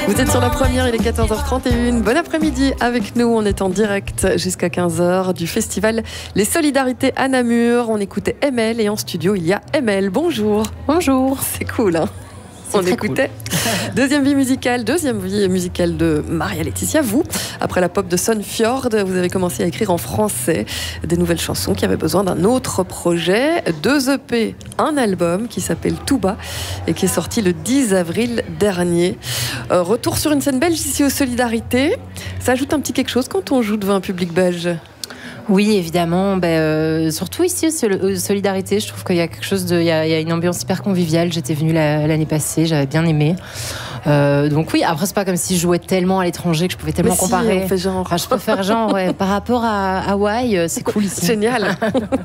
Vous êtes sur la première, il est 14h31. Bon après-midi avec nous, on est en direct jusqu'à 15h du festival Les Solidarités à Namur. On écoutait ML et en studio il y a ML. Bonjour. Bonjour. C'est cool, hein. On écoutait deuxième vie musicale de Maria-Laetitia. Vous, après la pop de Sonfjord, vous avez commencé à écrire en français des nouvelles chansons qui avaient besoin d'un autre projet. 2 EP, un album qui s'appelle Tout bas et qui est sorti le 10 avril dernier. Retour sur une scène belge ici aux Solidarités. Ça ajoute un petit quelque chose quand on joue devant un public belge? Oui, évidemment. Surtout ici, Solidarité, je trouve qu'il y a quelque chose il y a une ambiance hyper conviviale. J'étais venue l'année passée, j'avais bien aimé. Donc oui, après c'est pas comme si je jouais tellement à l'étranger que je pouvais tellement comparer. On fait genre. Enfin, je peux faire genre, ouais. Par rapport à Hawaï, c'est cool ici. Génial.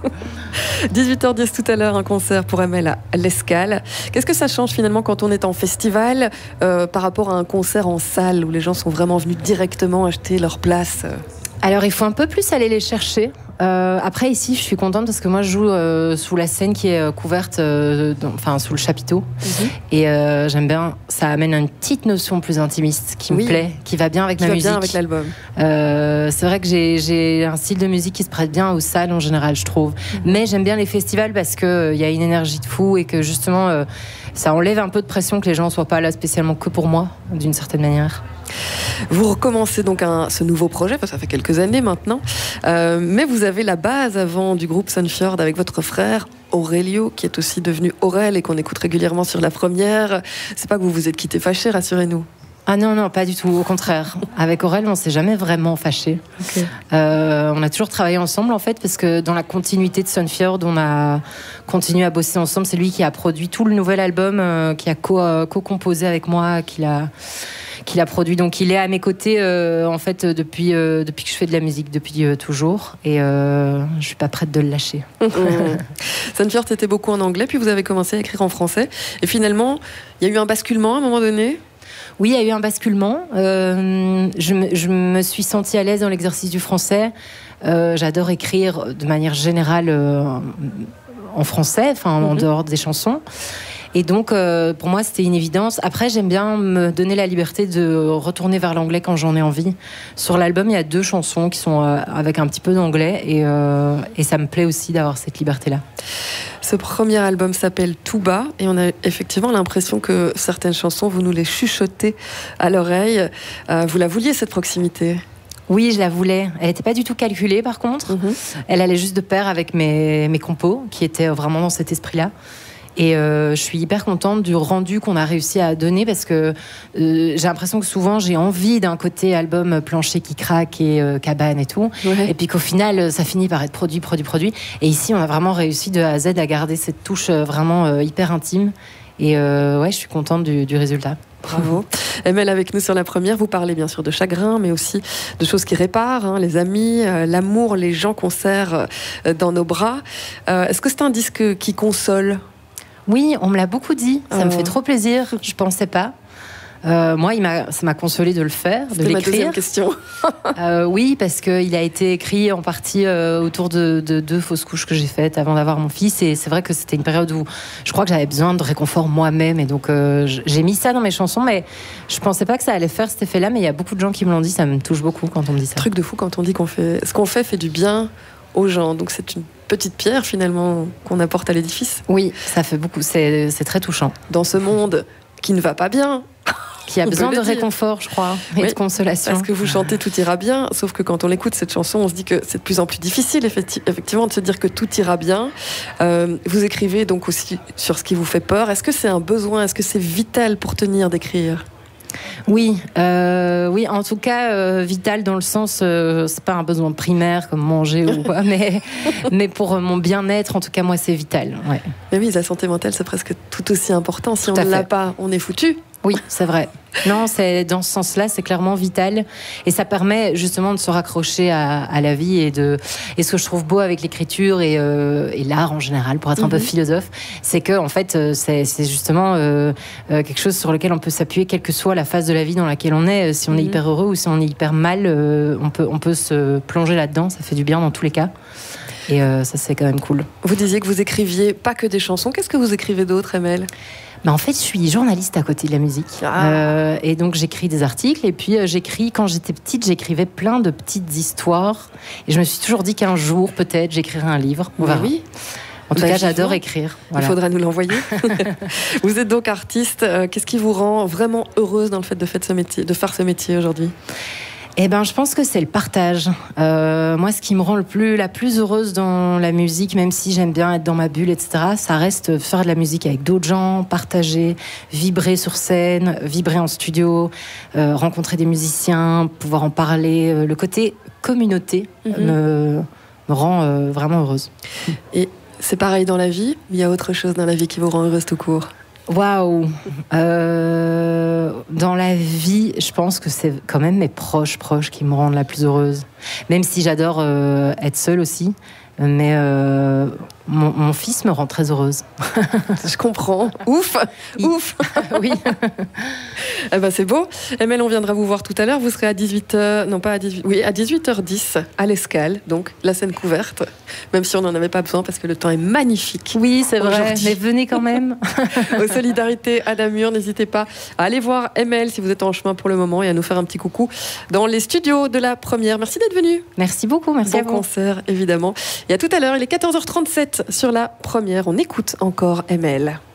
18h10 tout à l'heure, un concert pour ML à l'Escale. Qu'est-ce que ça change finalement quand on est en festival par rapport à un concert en salle où les gens sont vraiment venus directement acheter leur place? Alors, il faut un peu plus aller les chercher. Après, ici, je suis contente parce que moi, je joue sous la scène qui est couverte, sous le chapiteau. Et j'aime bien, ça amène une petite notion plus intimiste qui me plaît, qui va bien avec ma musique. Qui va bien avec l'album. C'est vrai que j'ai un style de musique qui se prête bien aux salles en général, je trouve. Mais j'aime bien les festivals parce qu'il y a une énergie de fou et que justement, ça enlève un peu de pression que les gens ne soient pas là spécialement que pour moi, d'une certaine manière. Vous recommencez donc ce nouveau projet, ça fait quelques années maintenant, mais vous avez la base avant du groupe Sonfjord avec votre frère Aurelio, qui est aussi devenu Aurel et qu'on écoute régulièrement sur la première. C'est pas que vous vous êtes quittés fâchés, rassurez-nous. Ah non, pas du tout, au contraire. Avec Aurel, on s'est jamais vraiment fâchés. Okay. On a toujours travaillé ensemble, en fait, parce que dans la continuité de Sonfjord, on a continué à bosser ensemble. C'est lui qui a produit tout le nouvel album, qui a co-composé avec moi, qu'il a produit. Donc il est à mes côtés en fait depuis que je fais de la musique, depuis toujours, et je suis pas prête de le lâcher. Sonfjord, c'était beaucoup en anglais, puis vous avez commencé à écrire en français, et finalement il y a eu un basculement à un moment donné. Oui, il y a eu un basculement. Je me suis sentie à l'aise dans l'exercice du français. J'adore écrire de manière générale en français, en dehors des chansons. Et donc, pour moi, c'était une évidence. Après, j'aime bien me donner la liberté de retourner vers l'anglais quand j'en ai envie. Sur l'album, il y a 2 chansons qui sont avec un petit peu d'anglais et ça me plaît aussi d'avoir cette liberté-là. Ce premier album s'appelle Tout bas et on a effectivement l'impression que certaines chansons, vous nous les chuchotez à l'oreille. Vous la vouliez, cette proximité ? Oui, je la voulais. Elle n'était pas du tout calculée, par contre. Elle allait juste de pair avec mes compos, qui étaient vraiment dans cet esprit-là. Et je suis hyper contente du rendu qu'on a réussi à donner parce que j'ai l'impression que souvent j'ai envie d'un côté album plancher qui craque et cabane et tout, et puis qu'au final ça finit par être produit. Et ici on a vraiment réussi de A à Z à garder cette touche vraiment hyper intime. Et je suis contente du résultat. Bravo. ML avec nous sur la première, vous parlez bien sûr de chagrin, mais aussi de choses qui réparent, les amis, l'amour, les gens qu'on serre dans nos bras. Est-ce que c'est un disque qui console ? Oui, on me l'a beaucoup dit. Ça me fait trop plaisir. Je pensais pas. Moi, ça m'a consolé de le faire, de l'écrire. C'était ma deuxième question. Oui, parce qu'il a été écrit en partie autour de 2 fausses couches que j'ai faites avant d'avoir mon fils. Et c'est vrai que c'était une période où je crois que j'avais besoin de réconfort moi-même. Et donc, j'ai mis ça dans mes chansons, mais je pensais pas que ça allait faire cet effet-là. Mais il y a beaucoup de gens qui me l'ont dit. Ça me touche beaucoup quand on me dit ça. Truc de fou quand on dit ce qu'on fait du bien aux gens. Donc, c'est une petite pierre finalement qu'on apporte à l'édifice. Oui, ça fait beaucoup, c'est très touchant. Dans ce monde qui ne va pas bien, qui a besoin de réconfort, je crois, et de consolation. Parce que vous chantez Tout ira bien, sauf que quand on écoute cette chanson, on se dit que c'est de plus en plus difficile effectivement de se dire que tout ira bien. Vous écrivez donc aussi sur ce qui vous fait peur. Est-ce que c'est un besoin, est-ce que c'est vital pour tenir d'écrire ? Oui, en tout cas vital dans le sens, c'est pas un besoin primaire comme manger ou quoi, mais pour mon bien-être, en tout cas moi c'est vital. Ouais. Mais oui, la santé mentale c'est presque tout aussi important. Si on ne l'a pas, on est foutu. Oui, c'est vrai. Non, c'est dans ce sens-là, c'est clairement vital. Et ça permet justement de se raccrocher à la vie. Et ce que je trouve beau avec l'écriture et l'art en général, pour être un peu philosophe, c'est que en fait, c'est justement quelque chose sur lequel on peut s'appuyer, quelle que soit la phase de la vie dans laquelle on est. Si on est hyper heureux ou si on est hyper mal, on peut se plonger là-dedans. Ça fait du bien dans tous les cas. Et ça, c'est quand même cool. Vous disiez que vous écriviez pas que des chansons. Qu'est-ce que vous écrivez d'autre, ML ? Mais en fait, je suis journaliste à côté de la musique. Et donc, j'écris des articles. Et puis, quand j'étais petite, j'écrivais plein de petites histoires. Et je me suis toujours dit qu'un jour, peut-être, j'écrirai un livre. On verra. Oui. En tout cas, j'adore écrire. Voilà. Il faudra nous l'envoyer. Vous êtes donc artiste. Qu'est-ce qui vous rend vraiment heureuse dans le fait de faire ce métier aujourd'hui ? Eh ben, je pense que c'est le partage. Moi, ce qui me rend la plus heureuse dans la musique, même si j'aime bien être dans ma bulle, etc., ça reste faire de la musique avec d'autres gens, partager, vibrer sur scène, vibrer en studio, rencontrer des musiciens, pouvoir en parler. Le côté communauté me rend vraiment heureuse. Et c'est pareil dans la vie ? Il y a autre chose dans la vie qui vous rend heureuse tout court ? Waouh. Dans la vie, je pense que c'est quand même mes proches qui me rendent la plus heureuse. Même si j'adore être seule aussi. Mais mon fils me rend très heureuse. Je comprends. Ouf. Oui. Eh ben c'est beau. Emelle, on viendra vous voir tout à l'heure. Vous serez à 18h, non pas à 18, oui, à 18h10 à l'Escale, donc la scène couverte. Même si on n'en avait pas besoin parce que le temps est magnifique. Oui, c'est vrai. Mais venez quand même. Aux Solidarités à Namur, n'hésitez pas à aller voir Emelle si vous êtes en chemin pour le moment et à nous faire un petit coucou dans les studios de la première. Merci d'être venu. Merci beaucoup. Merci à vous. Bon concert, évidemment. Et à tout à l'heure, il est 14h37 sur la première. On écoute encore Emelle.